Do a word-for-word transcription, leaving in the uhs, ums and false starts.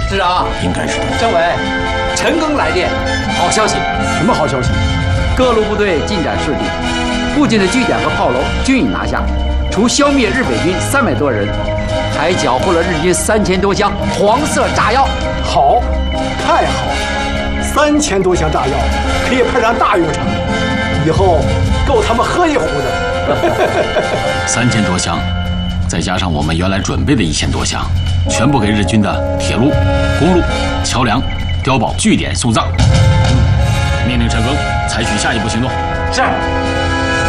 是啊， 应该是他。 政委，陈赓来电，好消息。 什么好消息？ 各路部队进展顺利，附近的据点和炮楼均已拿下，除消灭日伪军三百多人，还缴获了日军三千多箱黄色炸药。 好，太好了！三千多箱炸药可以派上大用场，以后够他们喝一壶的。 三千多箱，再加上我们原来准备的一千多箱，全部给日军的铁路、公路、桥梁、碉堡、据点送葬。命令陈赓采取下一步行动。 是。